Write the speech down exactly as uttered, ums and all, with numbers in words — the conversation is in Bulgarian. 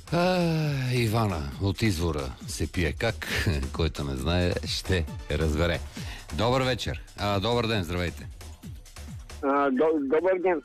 А, Ивана от извора се пие как, който не знае, ще разбере. Добър вечер. А, добър ден, здравейте. А, до, добър ден.